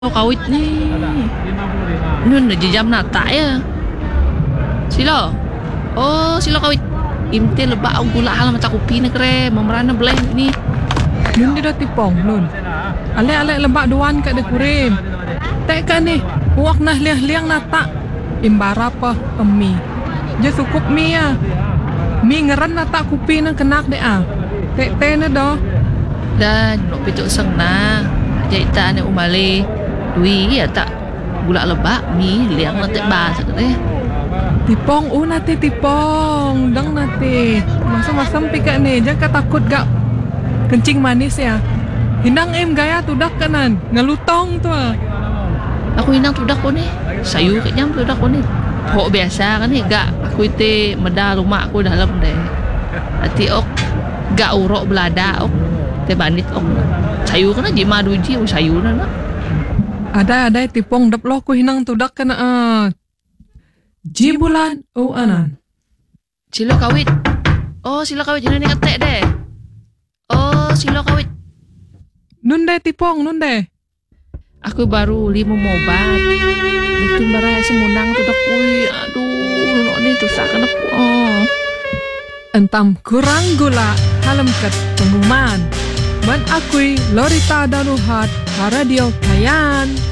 Oh, kawit nih. Nun jam nata ya. Silo. Oh, silo kawit. Imte lebak ang gula halam mata kopi na kre. Memerana beleh ni. Nun dia dah tipong nun. Ale lebak duan kat de kurim. Tek kan ni. Uak nah liang nata. Imbara apa emi. Je sukup mi ya. Mi ngeran nata kopi nang kenak de ah. Tek na doh. Dan no pituk seng na. Jaita ni umale. Dui ya tak gula lebak mi liang na tek ba sak deh. Tipong nate tipong. Dang nate. Masam-masam pika ni. Jangan takut gak kencing manis ya. Hindang gaya tudak kanan. Ngelutong tu ah. Aku hinang tudak ko ni. Sayu kat jam tudak ko ni. Hok biasa kan ni gak aku ite meda rumah aku dalam deh. Ati ok gak urok belada ok. Te banit ok. Sayu kan ji maduji sayu na. Ada tipong dap lo ku hinang tudak kana ah. Jibulan anan. Silo kawit. Oh, silo kawit jangan ngetek deh. Oh, silo kawit. Nun deh tipong, nun deh. Aku baru 5 mobat. Bikin barai semunang tudak kui. Aduh, ni tusakan aku. Oh. Entam kurang gula halam kat pengumuman. Man akui Lorita Daruhat Radio Kayan.